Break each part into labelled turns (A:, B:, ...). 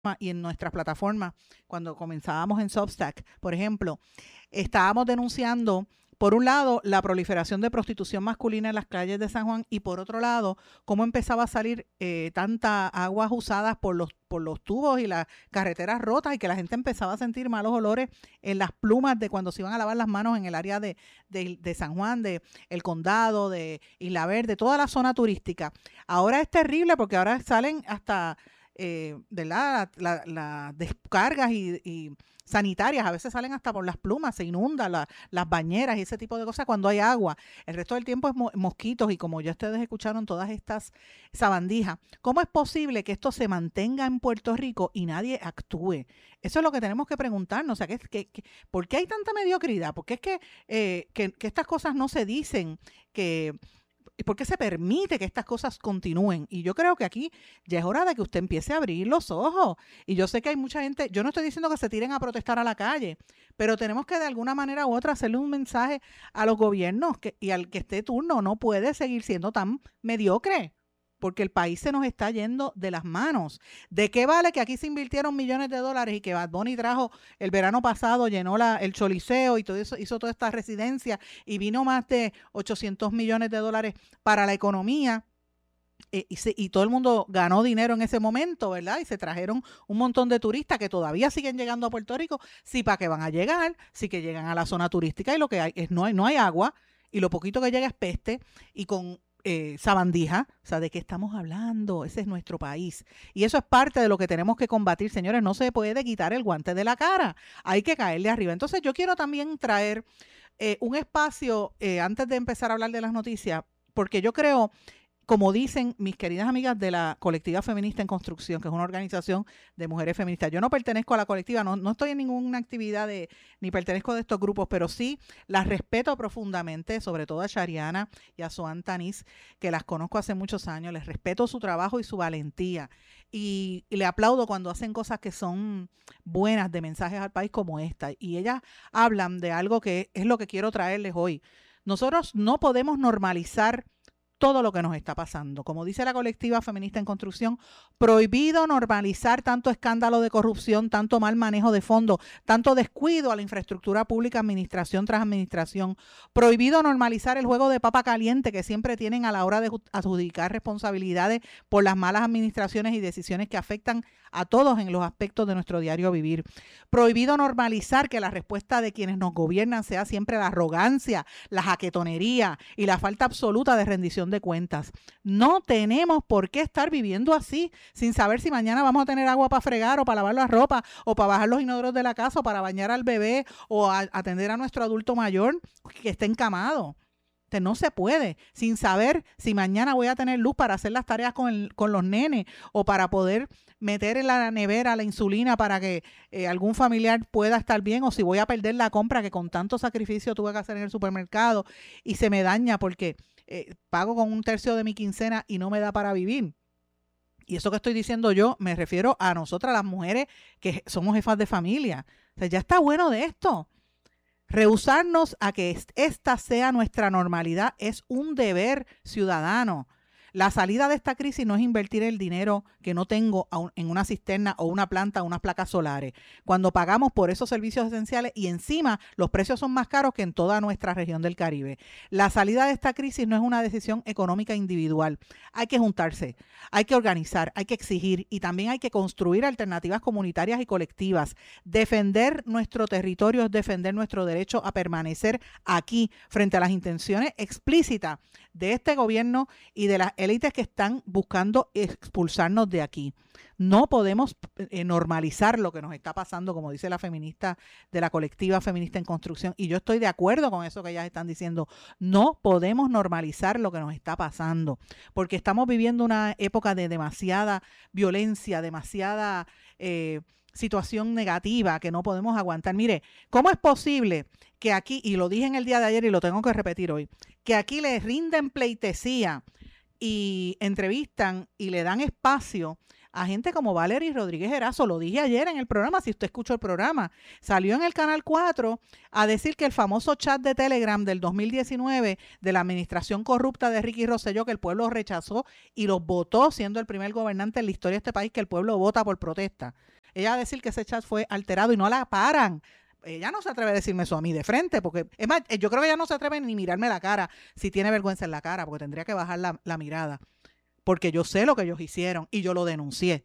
A: y en nuestras plataformas, cuando comenzábamos en Substack, por ejemplo, estábamos denunciando, por un lado, la proliferación de prostitución masculina en las calles de San Juan y por otro lado, cómo empezaba a salir tanta aguas usadas por los tubos y las carreteras rotas y que la gente empezaba a sentir malos olores en las plumas de cuando se iban a lavar las manos en el área de San Juan, de el condado, de Isla Verde, toda la zona turística. Ahora es terrible porque ahora salen hasta ¿verdad? Las descargas y sanitarias, a veces salen hasta por las plumas, se inundan las bañeras y ese tipo de cosas cuando hay agua. El resto del tiempo es mosquitos y como ya ustedes escucharon todas estas sabandijas. ¿Cómo es posible que esto se mantenga en Puerto Rico y nadie actúe? Eso es lo que tenemos que preguntarnos. O sea, ¿por qué hay tanta mediocridad? ¿Por qué es que estas cosas no se dicen? ¿Por qué se permite que estas cosas continúen? Y yo creo que aquí ya es hora de que usted empiece a abrir los ojos. Y yo sé que hay mucha gente, yo no estoy diciendo que se tiren a protestar a la calle, pero tenemos que de alguna manera u otra hacerle un mensaje a los gobiernos y al que esté turno. No puede seguir siendo tan mediocre, porque el país se nos está yendo de las manos. ¿De qué vale que aquí se invirtieron millones de dólares y que Bad Bunny trajo el verano pasado, llenó el Choliseo y todo eso, hizo toda esta residencia y vino más de 800 millones de dólares para la economía? Y todo el mundo ganó dinero en ese momento, ¿verdad? Y se trajeron un montón de turistas que todavía siguen llegando a Puerto Rico. Sí, ¿para qué van a llegar? Sí que llegan a la zona turística y lo que hay es no hay agua y lo poquito que llega es peste y con sabandija. O sea, ¿de qué estamos hablando? Ese es nuestro país. Y eso es parte de lo que tenemos que combatir, señores. No se puede quitar el guante de la cara. Hay que caerle arriba. Entonces yo quiero también traer un espacio, antes de empezar a hablar de las noticias, porque yo creo, como dicen mis queridas amigas de la Colectiva Feminista en Construcción, que es una organización de mujeres feministas. Yo no pertenezco a la colectiva, no estoy en ninguna actividad ni pertenezco a estos grupos, pero sí las respeto profundamente, sobre todo a Shariana y a Soan Tanis, que las conozco hace muchos años. Les respeto su trabajo y su valentía. Y le aplaudo cuando hacen cosas que son buenas de mensajes al país como esta. Y ellas hablan de algo que es lo que quiero traerles hoy. Nosotros no podemos normalizar todo lo que nos está pasando. Como dice la Colectiva Feminista en Construcción, prohibido normalizar tanto escándalo de corrupción, tanto mal manejo de fondos, tanto descuido a la infraestructura pública, administración tras administración. Prohibido normalizar el juego de papa caliente que siempre tienen a la hora de adjudicar responsabilidades por las malas administraciones y decisiones que afectan a todos en los aspectos de nuestro diario vivir. Prohibido normalizar que la respuesta de quienes nos gobiernan sea siempre la arrogancia, la jaquetonería y la falta absoluta de rendición de cuentas. No tenemos por qué estar viviendo así, sin saber si mañana vamos a tener agua para fregar o para lavar la ropa o para bajar los inodoros de la casa o para bañar al bebé o atender a nuestro adulto mayor que esté encamado. No se puede, sin saber si mañana voy a tener luz para hacer las tareas con los nenes o para poder meter en la nevera la insulina para que algún familiar pueda estar bien, o si voy a perder la compra que con tanto sacrificio tuve que hacer en el supermercado y se me daña porque pago con un tercio de mi quincena y no me da para vivir. Y eso que estoy diciendo yo me refiero a nosotras las mujeres que somos jefas de familia. O sea, ya está bueno de esto. Rehusarnos a que esta sea nuestra normalidad es un deber ciudadano. La salida de esta crisis no es invertir el dinero que no tengo en una cisterna o una planta o unas placas solares, cuando pagamos por esos servicios esenciales y encima los precios son más caros que en toda nuestra región del Caribe. La salida de esta crisis no es una decisión económica individual. Hay que juntarse, hay que organizar, hay que exigir y también hay que construir alternativas comunitarias y colectivas. Defender nuestro territorio es defender nuestro derecho a permanecer aquí frente a las intenciones explícitas de este gobierno y de las élites que están buscando expulsarnos de aquí. No podemos normalizar lo que nos está pasando, como dice la feminista de la Colectiva Feminista en Construcción, y yo estoy de acuerdo con eso que ellas están diciendo. No podemos normalizar lo que nos está pasando, porque estamos viviendo una época de demasiada violencia, demasiada situación negativa que no podemos aguantar. Mire, ¿cómo es posible que aquí, y lo dije en el día de ayer y lo tengo que repetir hoy, que aquí le rinden pleitesía y entrevistan y le dan espacio a gente como Valery Rodríguez Erazo. Lo dije ayer en el programa, si usted escuchó el programa. Salió en el Canal 4 a decir que el famoso chat de Telegram del 2019 de la administración corrupta de Ricky Rosselló, que el pueblo rechazó y los votó, siendo el primer gobernante en la historia de este país que el pueblo vota por protesta. Ella va a decir que ese chat fue alterado y no la paran. Ella no se atreve a decirme eso a mí de frente, porque es más, yo creo que ella no se atreve ni mirarme la cara si tiene vergüenza en la cara, porque tendría que bajar la mirada, porque yo sé lo que ellos hicieron y yo lo denuncié.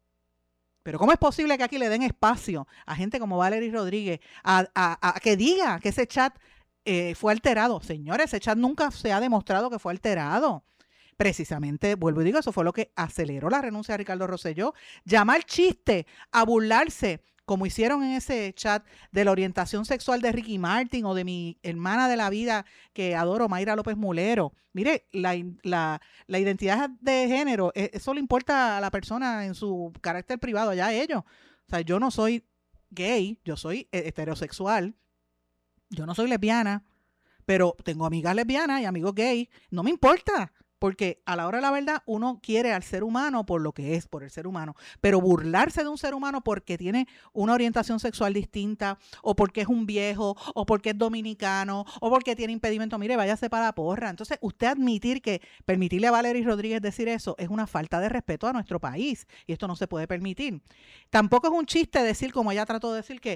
A: Pero ¿cómo es posible que aquí le den espacio a gente como Valery Rodríguez a que diga que ese chat fue alterado? Señores, ese chat nunca se ha demostrado que fue alterado. Precisamente, vuelvo y digo, eso fue lo que aceleró la renuncia de Ricardo Rosselló. Llamar chiste, a burlarse, como hicieron en ese chat de la orientación sexual de Ricky Martin o de mi hermana de la vida que adoro, Mayra López Mulero. Mire, la identidad de género, eso le importa a la persona en su carácter privado, allá ellos. O sea, yo no soy gay, yo soy heterosexual, yo no soy lesbiana, pero tengo amigas lesbianas y amigos gays, no me importa. Porque a la hora de la verdad uno quiere al ser humano por lo que es, por el ser humano. Pero burlarse de un ser humano porque tiene una orientación sexual distinta, o porque es un viejo, o porque es dominicano, o porque tiene impedimento, mire, váyase para la porra. Entonces, usted permitirle a Valery Rodríguez decir eso es una falta de respeto a nuestro país. Y esto no se puede permitir. Tampoco es un chiste decir, como ella trató de decir,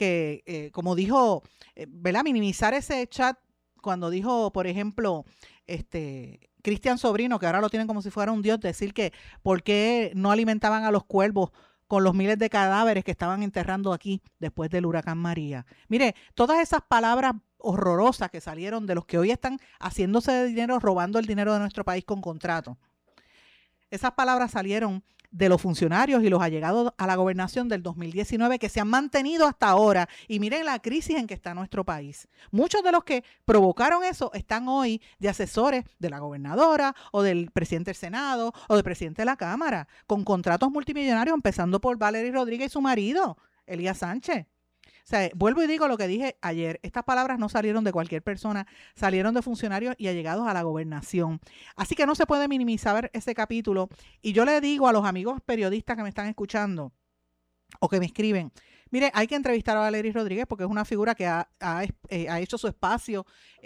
A: como dijo, ¿verdad? Minimizar ese chat cuando dijo, por ejemplo, Cristian Sobrino, que ahora lo tienen como si fuera un dios, decir que por qué no alimentaban a los cuervos con los miles de cadáveres que estaban enterrando aquí después del huracán María. Mire, todas esas palabras horrorosas que salieron de los que hoy están haciéndose de dinero, robando el dinero de nuestro país con contrato. Esas palabras salieron de los funcionarios y los allegados a la gobernación del 2019 que se han mantenido hasta ahora. Y miren la crisis en que está nuestro país. Muchos de los que provocaron eso están hoy de asesores de la gobernadora o del presidente del Senado o del presidente de la Cámara, con contratos multimillonarios, empezando por Valery Rodríguez y su marido, Elías Sánchez. O sea, vuelvo y digo lo que dije ayer, estas palabras no salieron de cualquier persona, salieron de funcionarios y allegados a la gobernación. Así que no se puede minimizar ese capítulo. Y yo le digo a los amigos periodistas que me están escuchando o que me escriben, mire, hay que entrevistar a Valery Rodríguez porque es una figura que ha hecho su espacio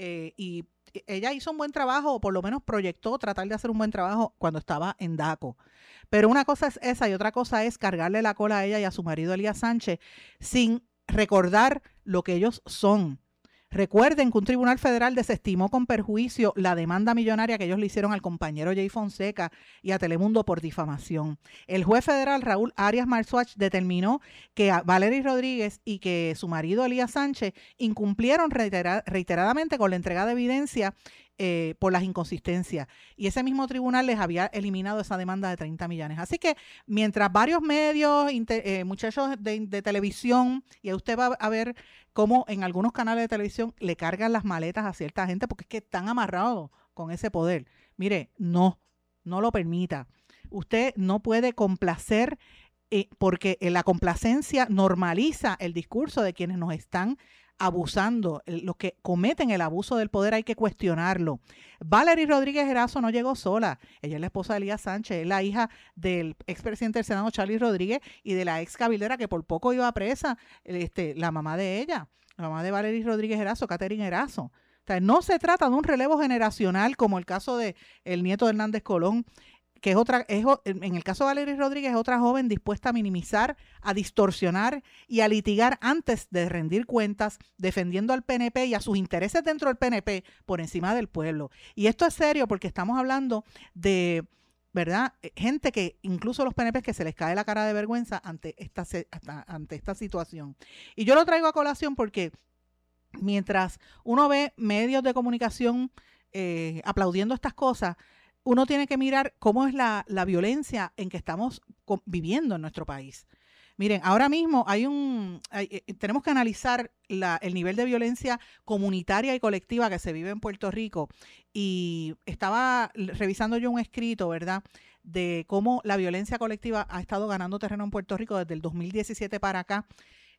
A: y ella hizo un buen trabajo, o por lo menos proyectó tratar de hacer un buen trabajo cuando estaba en DACO. Pero una cosa es esa y otra cosa es cargarle la cola a ella y a su marido Elías Sánchez sin recordar lo que ellos son. Recuerden que un tribunal federal desestimó con perjuicio la demanda millonaria que ellos le hicieron al compañero Jay Fonseca y a Telemundo por difamación. El juez federal Raúl Arias Marzuach determinó que a Valery Rodríguez y que su marido Elías Sánchez incumplieron reiteradamente con la entrega de evidencia por las inconsistencias. Y ese mismo tribunal les había eliminado esa demanda de 30 millones. Así que mientras varios medios, muchachos de televisión, y usted va a ver cómo en algunos canales de televisión le cargan las maletas a cierta gente porque es que están amarrados con ese poder. Mire, no lo permita. Usted no puede complacer porque la complacencia normaliza el discurso de quienes nos están abusando, los que cometen el abuso del poder hay que cuestionarlo. Valery Rodríguez Erazo no llegó sola, ella es la esposa de Elías Sánchez, es la hija del expresidente del Senado Charlie Rodríguez y de la ex cabildera que por poco iba presa, la mamá de ella, la mamá de Valery Rodríguez Erazo, Catherine Erazo. O sea, no se trata de un relevo generacional como el caso de el nieto de Hernández Colón, que en el caso de Valery Rodríguez, es otra joven dispuesta a minimizar, a distorsionar y a litigar antes de rendir cuentas, defendiendo al PNP y a sus intereses dentro del PNP por encima del pueblo. Y esto es serio porque estamos hablando de, ¿verdad? Gente que, incluso los PNP, que se les cae la cara de vergüenza ante esta situación. Y yo lo traigo a colación porque mientras uno ve medios de comunicación aplaudiendo estas cosas, uno tiene que mirar cómo es la violencia en que estamos viviendo en nuestro país. Miren, ahora mismo tenemos que analizar el nivel de violencia comunitaria y colectiva que se vive en Puerto Rico. Y estaba revisando yo un escrito, ¿verdad?, de cómo la violencia colectiva ha estado ganando terreno en Puerto Rico desde el 2017 para acá.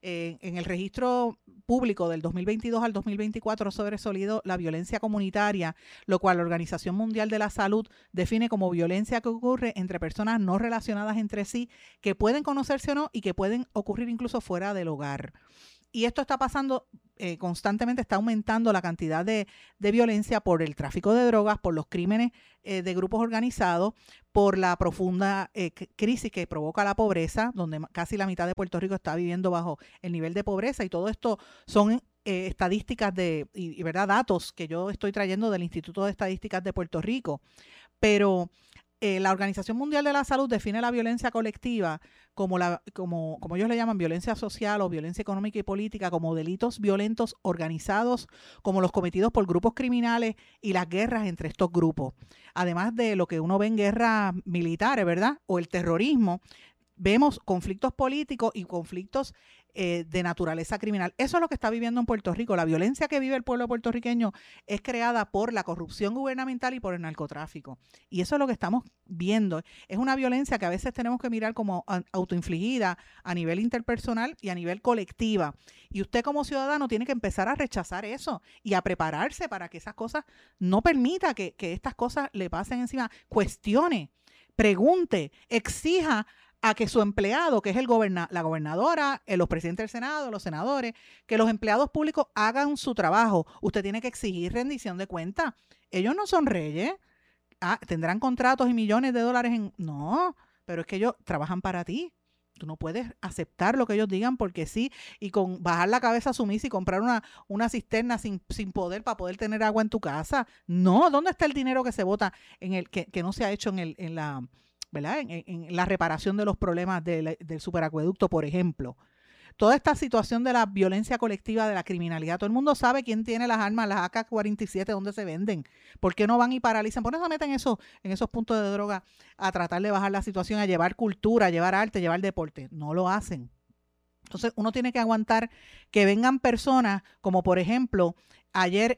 A: En el registro público del 2022 al 2024 sobresalido la violencia comunitaria, lo cual la Organización Mundial de la Salud define como violencia que ocurre entre personas no relacionadas entre sí, que pueden conocerse o no y que pueden ocurrir incluso fuera del hogar. Y esto está pasando constantemente, está aumentando la cantidad de violencia por el tráfico de drogas, por los crímenes de grupos organizados, por la profunda crisis que provoca la pobreza, donde casi la mitad de Puerto Rico está viviendo bajo el nivel de pobreza, y todo esto son estadísticas y verdad, datos que yo estoy trayendo del Instituto de Estadísticas de Puerto Rico. Pero la Organización Mundial de la Salud define la violencia colectiva como ellos le llaman violencia social o violencia económica y política, como delitos violentos organizados, como los cometidos por grupos criminales y las guerras entre estos grupos. Además de lo que uno ve en guerras militares, ¿verdad? O el terrorismo, vemos conflictos políticos y conflictos de naturaleza criminal. Eso es lo que está viviendo en Puerto Rico. La violencia que vive el pueblo puertorriqueño es creada por la corrupción gubernamental y por el narcotráfico. Y eso es lo que estamos viendo. Es una violencia que a veces tenemos que mirar como autoinfligida a nivel interpersonal y a nivel colectiva. Y usted como ciudadano tiene que empezar a rechazar eso y a prepararse para que esas cosas no permita que estas cosas le pasen encima. Cuestione, pregunte, exija a que su empleado, que es la gobernadora, los presidentes del Senado, los senadores, que los empleados públicos hagan su trabajo. Usted tiene que exigir rendición de cuentas. Ellos no son reyes. Tendrán contratos y millones de dólares No, pero es que ellos trabajan para ti. Tú no puedes aceptar lo que ellos digan porque sí, y con bajar la cabeza sumisa y comprar una cisterna sin poder para poder tener agua en tu casa. No, ¿dónde está el dinero que se vota que no se ha hecho en la, ¿verdad? En la reparación de los problemas del superacueducto, por ejemplo? Toda esta situación de la violencia colectiva, de la criminalidad, todo el mundo sabe quién tiene las armas, las AK-47, dónde se venden. ¿Por qué no van y paralizan? ¿Por qué no se meten en esos puntos de droga a tratar de bajar la situación, a llevar cultura, a llevar arte, a llevar deporte? No lo hacen. Entonces uno tiene que aguantar que vengan personas como, por ejemplo, ayer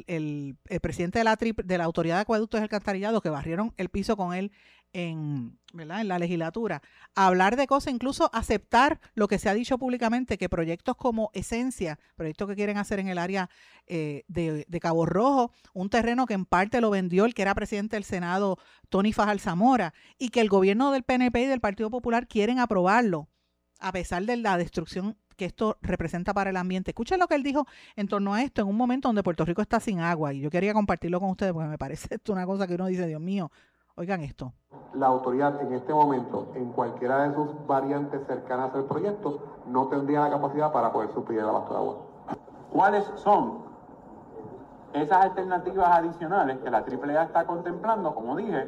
A: el presidente de la Autoridad de Acueductos y Alcantarillado, que barrieron el piso con él ¿verdad? En la legislatura, a hablar de cosas, incluso aceptar lo que se ha dicho públicamente, que proyectos como Esencia, proyectos que quieren hacer en el área de Cabo Rojo, un terreno que en parte lo vendió el que era presidente del Senado, Tony Fajal Zamora, y que el gobierno del PNP y del Partido Popular quieren aprobarlo, a pesar de la destrucción que esto representa para el ambiente. Escuchen lo que él dijo en torno a esto en un momento donde Puerto Rico está sin agua, y yo quería compartirlo con ustedes porque me parece esto una cosa que uno dice, Dios mío, oigan esto.
B: La autoridad en este momento, en cualquiera de sus variantes cercanas al proyecto, no tendría la capacidad para poder suplir el abasto de agua.
C: ¿Cuáles son esas alternativas adicionales que la AAA está contemplando, como dije,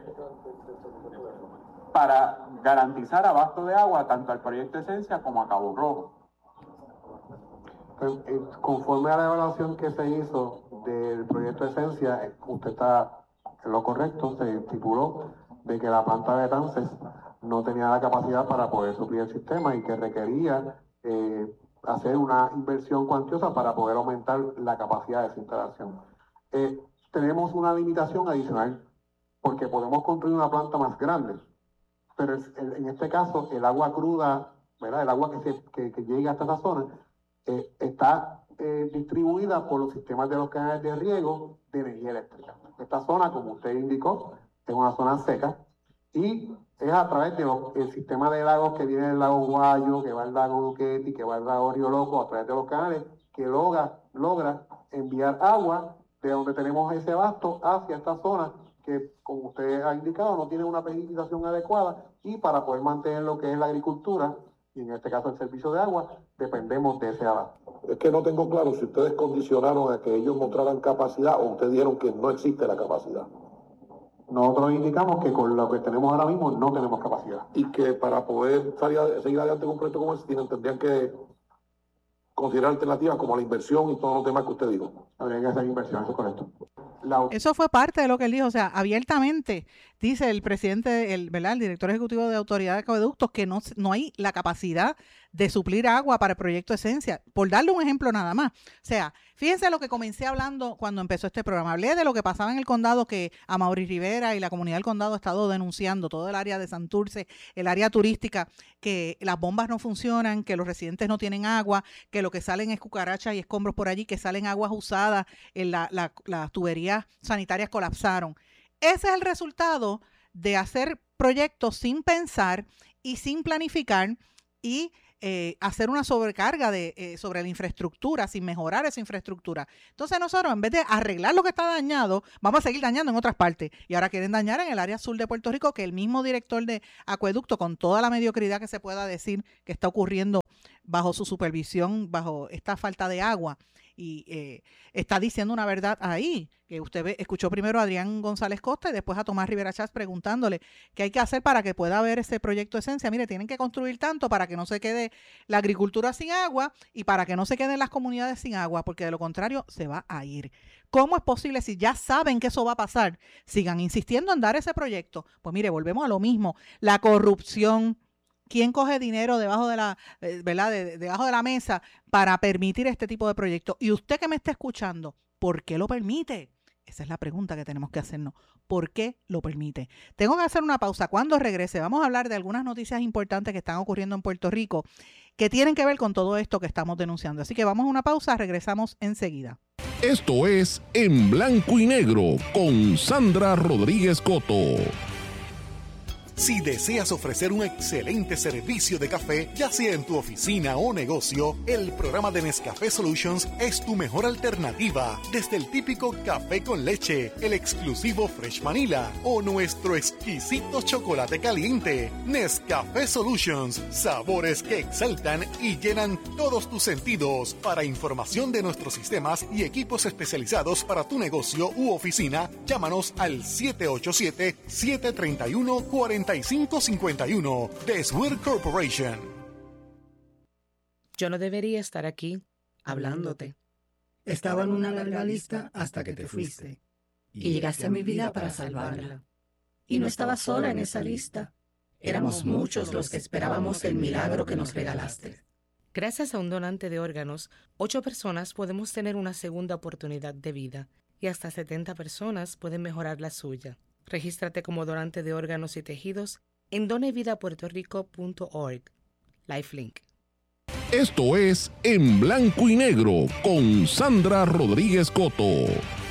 C: para garantizar abasto de agua tanto al proyecto Esencia como a Cabo Rojo?
B: Pues, conforme a la evaluación que se hizo del proyecto Esencia, usted está en lo correcto, se estipuló de que la planta de Tances no tenía la capacidad para poder suplir el sistema y que requería hacer una inversión cuantiosa para poder aumentar la capacidad de esa instalación. Tenemos una limitación adicional porque podemos construir una planta más grande, pero en este caso el agua cruda, ¿verdad? El agua que llega hasta esa zona está distribuida por los sistemas de los canales de riego de energía eléctrica. Esta zona, como usted indicó, es una zona seca y es a través del sistema de lagos que viene del lago Guayo, que va al lago Duqueti, que va al lago Río Loco, a través de los canales, que logra enviar agua de donde tenemos ese abasto hacia esta zona que, como usted ha indicado, no tiene una precipitación adecuada, y para poder mantener lo que es la agricultura, y en este caso el servicio de agua, dependemos de ese abasto.
D: Es que no tengo claro si ustedes condicionaron a que ellos mostraran capacidad o ustedes dijeron que no existe la capacidad.
B: Nosotros indicamos que con lo que tenemos ahora mismo no tenemos capacidad.
D: Y que para poder seguir adelante con un proyecto como ese tendrían que considerar alternativas como la inversión y todos los temas que usted dijo.
B: Habría que hacer inversión, eso es correcto.
A: Eso fue parte de lo que él dijo, o sea, abiertamente dice el presidente, el director ejecutivo de Autoridad de Acueductos, que no hay la capacidad de suplir agua para el proyecto Esencia, por darle un ejemplo nada más. O sea, fíjense lo que comencé hablando cuando empezó este programa. Hablé de lo que pasaba en el condado, que Amaury Rivera y la comunidad del condado ha estado denunciando, todo el área de Santurce, el área turística, que las bombas no funcionan, que los residentes no tienen agua, que lo que salen es cucarachas y escombros por allí, que salen aguas usadas, las tuberías sanitarias colapsaron. Ese es el resultado de hacer proyectos sin pensar y sin planificar y hacer una sobrecarga sobre la infraestructura, sin mejorar esa infraestructura. Entonces nosotros, en vez de arreglar lo que está dañado, vamos a seguir dañando en otras partes. Y ahora quieren dañar en el área sur de Puerto Rico, que el mismo director de Acueducto, con toda la mediocridad que se pueda decir que está ocurriendo bajo su supervisión, bajo esta falta de agua, y está diciendo una verdad ahí, que usted escuchó primero a Adrián González Costa y después a Tomás Rivera Chats preguntándole qué hay que hacer para que pueda haber ese proyecto Esencia. Mire, tienen que construir tanto para que no se quede la agricultura sin agua y para que no se queden las comunidades sin agua, porque de lo contrario se va a ir. ¿Cómo es posible, si ya saben que eso va a pasar, sigan insistiendo en dar ese proyecto? Pues mire, volvemos a lo mismo, la corrupción. ¿Quién coge dinero debajo de la, debajo de la mesa para permitir este tipo de proyectos? Y usted que me está escuchando, ¿por qué lo permite? Esa es la pregunta que tenemos que hacernos. ¿Por qué lo permite? Tengo que hacer una pausa. Cuando regrese, vamos a hablar de algunas noticias importantes que están ocurriendo en Puerto Rico que tienen que ver con todo esto que estamos denunciando. Así que vamos a una pausa, regresamos enseguida.
E: Esto es En Blanco y Negro con Sandra Rodríguez Coto.
F: Si deseas ofrecer un excelente servicio de café, ya sea en tu oficina o negocio, el programa de Nescafé Solutions es tu mejor alternativa. Desde el típico café con leche, el exclusivo Fresh Vanilla o nuestro exquisito chocolate caliente. Nescafé Solutions, sabores que exaltan y llenan todos tus sentidos. Para información de nuestros sistemas y equipos especializados para tu negocio u oficina, llámanos al 787-731-4551 de Swear Corporation.
G: Yo no debería estar aquí hablándote.
H: Estaba en una larga lista hasta que te fuiste. Y llegaste a mi vida para salvarla. Y no estaba sola en esa lista. Éramos muchos los que esperábamos el milagro que nos regalaste.
G: Gracias a un donante de órganos, 8 personas podemos tener una segunda oportunidad de vida y hasta 70 personas pueden mejorar la suya. Regístrate como donante de órganos y tejidos en donevidapuertorico.org. Lifelink.
E: Esto es En Blanco y Negro con Sandra Rodríguez Coto.